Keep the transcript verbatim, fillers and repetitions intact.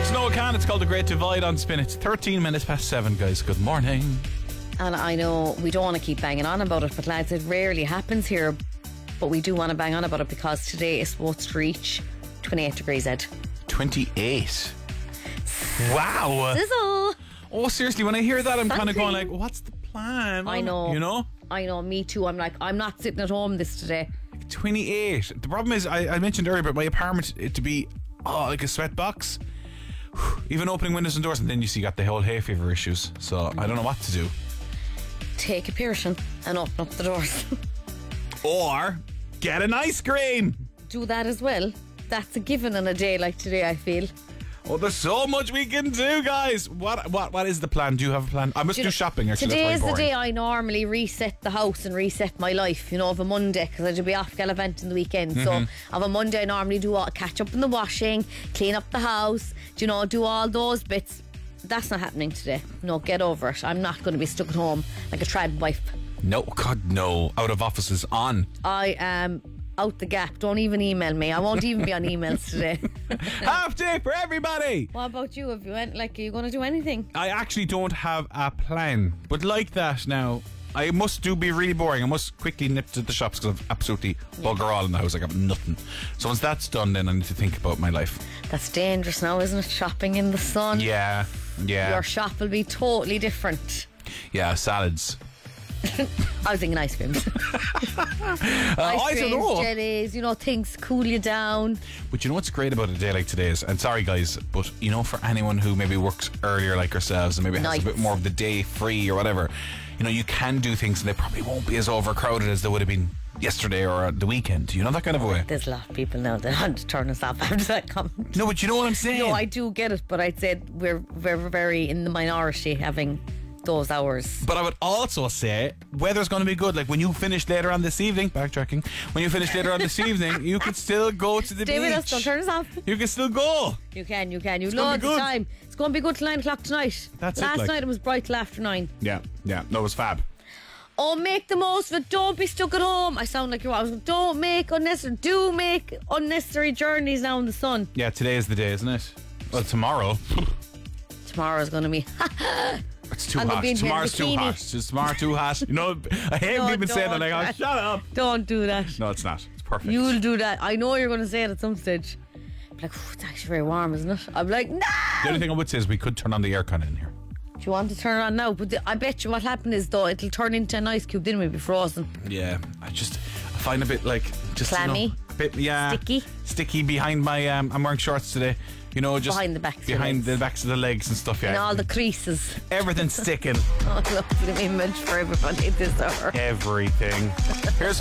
It's Noah Khan. It's called The Great Divide on Spin. It's thirteen minutes past seven, guys. Good morning. And I know we don't want to keep banging on about it, but lads, it rarely happens here. But we do want to bang on about it because today is supposed to reach twenty-eight degrees, Ed. twenty-eight. Wow. Sizzle. Oh, seriously, when I hear that, I'm kind of going Something. like, what's the plan? I know. You know? I know, me too. I'm like, I'm not sitting at home this today. twenty-eight. The problem is, I, I mentioned earlier, but my apartment, it to be oh, like a sweat box. Even opening windows and doors, and then you see you got the whole hay fever issues. So I don't know what to do. Take a Puritan and open up the doors. Or get an ice cream. Do that as well. That's a given on a day like today, I feel. Oh, there's so much we can do, guys. What what what is the plan? Do you have a plan? I must Do do, you know, shopping, actually. Today That's is very the boring. day I normally reset the house and reset my life, you know, of a Monday, because I do be off gallivanting the weekend. Mm-hmm. So, of a Monday, I normally do all, catch up in the washing, clean up the house, do you know, do all those bits. That's not happening today. No, get over it. I'm not going to be stuck at home like a trad wife. No, God, no. Out of office is on. I am out the gap. Don't even email me. I won't even be on emails today. Half day for everybody. What about you? Have you went, like, are you going to do anything? I actually don't have a plan, but like that now, I must do be really boring. I must quickly nip to the shops because I've absolutely bugger all in the house. I got nothing. So once that's done, then I need to think about my life. That's dangerous now, isn't it? Shopping in the sun. Yeah, yeah, Your shop will be totally different. yeah. Salads. I was thinking ice creams. Uh, ice I creams, don't know. jellies, you know, things cool you down. But you know what's great about a day like today is, and sorry guys, but you know, for anyone who maybe works earlier like yourselves and maybe has Nights. a bit more of the day free or whatever, you know, you can do things and they probably won't be as overcrowded as they would have been yesterday or the weekend. You know, that kind of a way. There's a lot of people now that want to turn us off after that comment. No, but you know what I'm saying? No, I do get it, but I'd say we're very, very in the minority having those hours. But I would also say weather's going to be good. Like when you finish later on this evening, backtracking, when you finish later on this evening, you could still go to the Stay beach. with us, don't turn us off. You can still go. You can, you can. You've gonna loads be of good. time. It's going to be good till nine o'clock tonight. That's it, Last like. night it was bright till after nine. Yeah, yeah. No, it was fab. Oh, make the most of it. Don't be stuck at home. I sound like you're. I was like, don't make unnecessary. Do make unnecessary journeys now in the sun. Yeah, today is the day, isn't it? Well, tomorrow. Tomorrow's going to be. It's too And hot. we'll be in Tomorrow's too bikini. hot. It's tomorrow too hot. You know, I hate No, when people say that. don't. Like, oh, shut up. Don't do that. No, it's not. It's perfect. You'll do that. I know you're going to say it at some stage. I'm like, "Ooh, it's actually very warm, isn't it?" I'm like, no. The only thing I would say is we could turn on the aircon in here. Do you want to turn it on now? But the, I bet you what happened is though it'll turn into an ice cube. Then we'll be frozen. Yeah, I just I find a bit like just Clammy? You know, a bit yeah Sticky? sticky behind my. Um, I'm wearing shorts today. You know, just Behind the backs of your behind legs. the backs of the legs and stuff. Yeah, And all the creases. everything's sticking. Oh, lovely image for everybody this hour. Everything. Here's